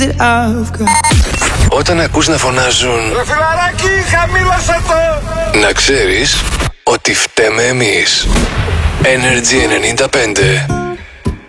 Όταν ακούς να φωνάζουν ρε φιλαράκι, χαμήλωσε το! να ξέρεις ότι φταίμε εμείς. Energy 95.